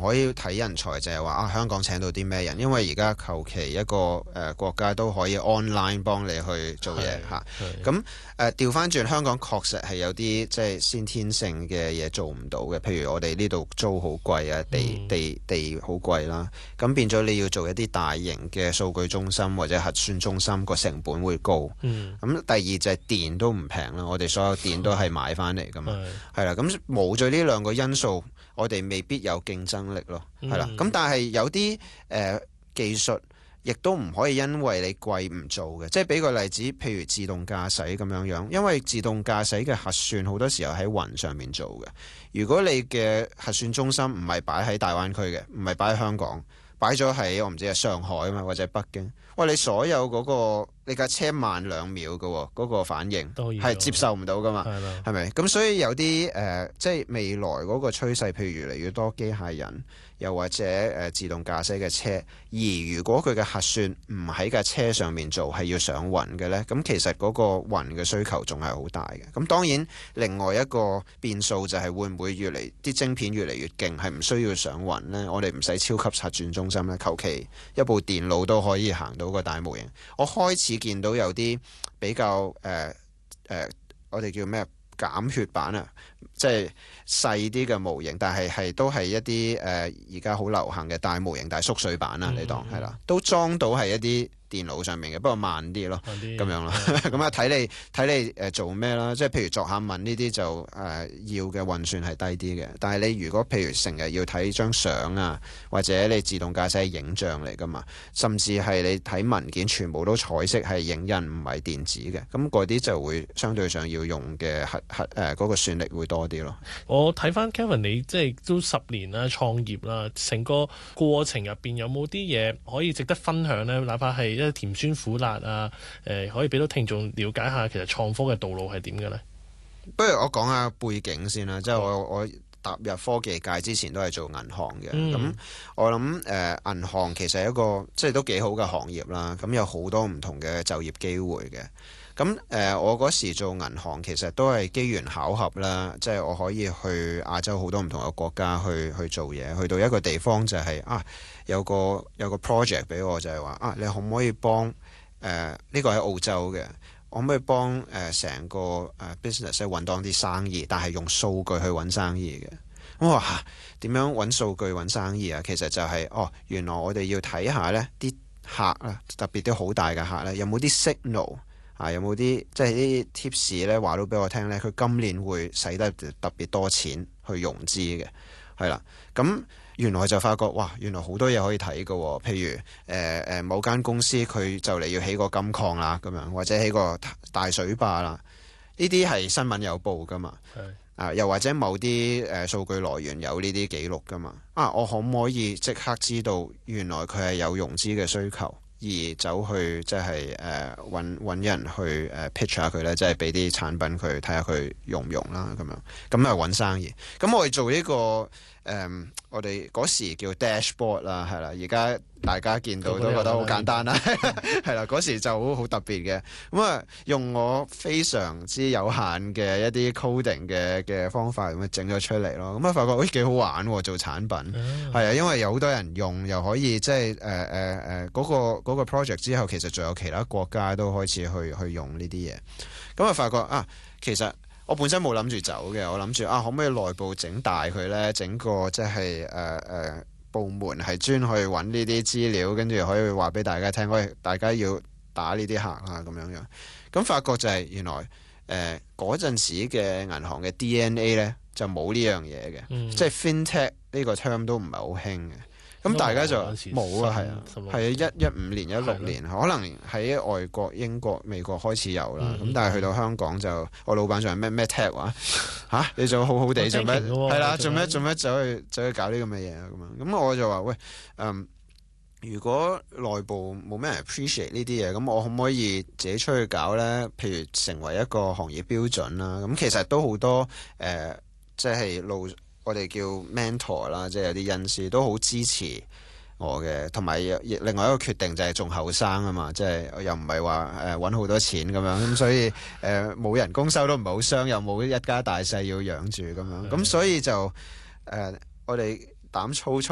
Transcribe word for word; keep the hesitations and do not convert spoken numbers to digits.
可以睇人才就係話啊香港請到啲咩人，因為而家求其一個誒、呃、國家都可以 online 幫你去做嘢嚇。咁誒調翻轉香港確實係有啲即係先天性嘅嘢做唔到嘅，譬如我哋呢度租好貴啊，地、嗯、地地好貴啦，咁變咗你要做一啲大型嘅數據中心或者核算中心，個成本會高。咁、嗯、第二就係電都唔平啦，我哋所有電都係買翻嚟噶嘛，係啦、嗯，咁冇咗呢兩個因素，我哋未必有競爭力咯，係啦、嗯。咁但係有啲誒、呃、技術亦都唔可以因為你貴唔做嘅，即係俾個例子，譬如自動駕駛咁樣樣，因為自動駕駛嘅核算好多時候喺雲上面做嘅。如果你嘅核算中心唔係擺喺大灣區嘅，唔係擺喺香港，擺咗喺我唔知係上海啊嘛，或者北京，喂，你所有嗰、嗰個你架車慢兩秒嘅喎，嗰、嗰個反應係接受唔到噶嘛，係咪？咁所以有啲誒、呃，即係未來嗰個趨勢，譬如越嚟越多機械人，又或者誒、呃、自動駕駛嘅車，而如果佢嘅核算唔喺架車上面做，係要上雲嘅呢，咁其實嗰個雲嘅需求仲係好大嘅。咁當然另外一個變數就係會唔會越嚟啲晶片越嚟越勁，係唔需要上雲呢？我哋唔使超級核算中心呢，求其一部電腦都可以行到個大模型。我開始見到有啲比較誒誒、呃呃，我哋叫咩減血版啊，即係細啲嘅模型，但係係都係一啲誒而家好流行嘅大模型，但係縮水版啊，你當係啦，都裝到係一啲電腦上面嘅，不過慢啲咯，咁樣咯。咁啊睇你睇你誒做咩啦，即係譬如作下文呢啲就誒、呃、要嘅運算係低啲嘅，但係你如果譬如成日要睇張相啊，或者你自動駕駛係影像嚟噶嘛，甚至係你睇文件全部都彩色係影印唔係電子嘅，咁嗰啲就會相對上要用嘅核核誒嗰個算力會多啲咯。 我睇翻 Kevin 你即係都十年啦創業啦，成個過程入邊有冇啲嘢可以值得分享呢？哪怕係甜酸苦辣啊，誒、呃、可以俾到聽眾了解下其實創科嘅道路係點嘅呢？ 不如我講下背景先啦，即係我我踏入科技界之前都係做銀行嘅，咁、嗯、我諗誒銀行其實係一個即係都幾好嘅行業啦，咁有好多唔同嘅就業機會嘅。咁誒、呃，我嗰時做銀行其實都係機緣巧合啦，即係我可以去亞洲好多唔同嘅國家去去做嘢，去到一個地方就係、是、啊有個有個 project 俾我，就係話啊你可唔可以幫誒呢個喺澳洲嘅，可唔可以幫誒成個誒 business 去揾多啲生意，但係用數據去揾生意嘅。咁我話點樣揾數據揾生意啊？其實就係、是、哦，原來我哋要睇下呢啲客啊，特別啲好大嘅客呢，有冇啲 signal。啊，有冇啲即係啲 tips 咧話到俾我聽咧？佢今年會使得特別多錢去融資嘅，係啦。咁原來就發覺哇，原來好多嘢可以睇嘅。譬如誒誒、呃、某間公司佢就嚟要起個金礦啦，咁樣或者起個大水壩啦，呢啲係新聞有報噶嘛。係啊，又或者某啲誒數據來源有呢啲記錄噶嘛。啊，我可唔可以即刻知道原來佢係有融資嘅需求？而走去即係誒揾揾人去誒、呃、pitch 下佢咧，即係俾啲產品佢睇下佢用唔用啦，咁樣咁啊揾生意。咁我哋做呢、這個誒、呃，我哋嗰時叫 dashboard 啦，係啦，而家大家見到都覺得好簡單啦，係啦，嗰時就好好特別嘅。咁啊，用我非常之有限嘅一啲 coding 嘅嘅方法咁樣整咗出嚟咯。咁啊，發覺誒幾好玩喎，做產品係啊、嗯，因為有好多人用，又可以即係誒誒誒嗰個嗰個 project 之後，其實仲有其他國家都開始去去用呢啲嘢。咁啊，發覺啊，其實我本身冇諗住走嘅，我諗住啊，可唔可以內部整大佢咧？整個即係誒誒部門係專去揾呢啲資料，跟住可以話俾大家聽，喂，大家要打呢啲客啊咁樣樣。咁發覺就係原來誒嗰陣時嘅銀行嘅 D N A 咧就冇呢樣嘢嘅，嗯、即係 FinTech 呢個 term 都唔係好興嘅。咁大家就冇啊，係啊，係啊，一一五年、一六年，的可能喺外國、英國、美國開始有啦。咁、嗯、但係去到香港就，我老闆仲係咩咩 tech 話嚇，你做好好地做咩？係啦，做咩做咩走去走去搞呢咁嘅嘢啊？咁啊，咁我就話喂，嗯，如果內部冇咩人 appreciate 呢啲嘢，咁我可唔可以自己出去搞咧？譬如成為一個行業標準啦。咁其實都好多誒、呃，即係路。我哋叫 mentor 啦，即係有啲恩師都好支持我嘅，同埋另外一個決定就係仲後生啊嘛，即係又唔係話誒揾好多錢咁樣，咁所以誒冇、呃、人工收都唔係好傷，又冇一家大細要養住咁樣，咁的所以就誒、呃、我哋膽粗粗。